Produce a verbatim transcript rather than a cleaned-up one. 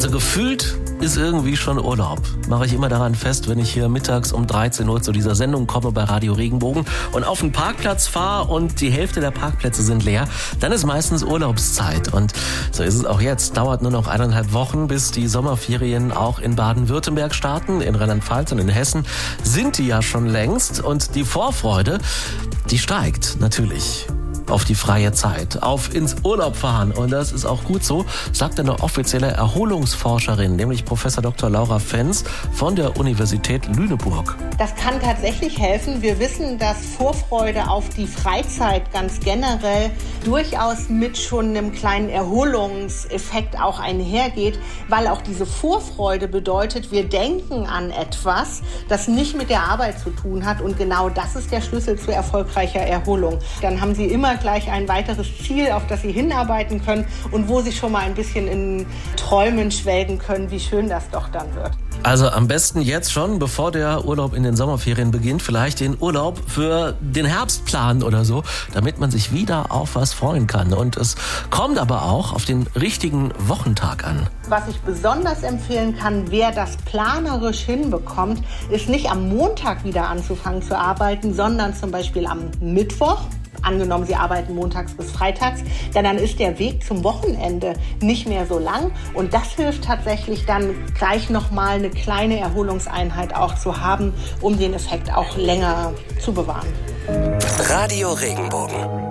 gefühlt ist irgendwie schon Urlaub. Mache ich immer daran fest, wenn ich hier mittags um dreizehn Uhr zu dieser Sendung komme bei Radio Regenbogen und auf den Parkplatz fahre und die Hälfte der Parkplätze sind leer, dann ist meistens Urlaubszeit. Und so ist es auch jetzt. Dauert nur noch eineinhalb Wochen, bis die Sommerferien auch in Baden-Württemberg starten. In Rheinland-Pfalz und in Hessen sind die ja schon längst. Und die Vorfreude, die steigt natürlich auf die freie Zeit, auf ins Urlaub fahren. Und das ist auch gut so, sagt eine offizielle Erholungsforscherin, nämlich Professor Doktor Laura Fenz von der Universität Lüneburg. Das kann tatsächlich helfen. Wir wissen, dass Vorfreude auf die Freizeit ganz generell durchaus mit schon einem kleinen Erholungseffekt auch einhergeht, weil auch diese Vorfreude bedeutet, wir denken an etwas, das nicht mit der Arbeit zu tun hat. Und genau das ist der Schlüssel zu erfolgreicher Erholung. Dann haben Sie immer gleich ein weiteres Ziel, auf das Sie hinarbeiten können und wo Sie schon mal ein bisschen in Träumen schwelgen können, wie schön das doch dann wird. Also am besten jetzt schon, bevor der Urlaub in den Sommerferien beginnt, vielleicht den Urlaub für den Herbst planen oder so, damit man sich wieder auf was freuen kann. Und es kommt aber auch auf den richtigen Wochentag an. Was ich besonders empfehlen kann, wer das planerisch hinbekommt, ist nicht am Montag wieder anzufangen zu arbeiten, sondern zum Beispiel am Mittwoch. Angenommen, Sie arbeiten montags bis freitags, denn dann ist der Weg zum Wochenende nicht mehr so lang. Und das hilft tatsächlich dann gleich nochmal eine kleine Erholungseinheit auch zu haben, um den Effekt auch länger zu bewahren. Radio Regenbogen.